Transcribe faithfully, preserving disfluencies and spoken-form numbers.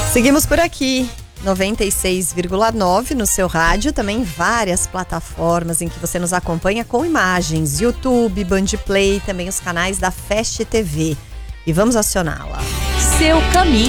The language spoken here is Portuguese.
Seguimos por aqui, noventa e seis vírgula nove no seu rádio, também várias plataformas em que você nos acompanha com imagens, YouTube, Bandplay, também os canais da Fast T V. E vamos acioná-la. Seu caminho.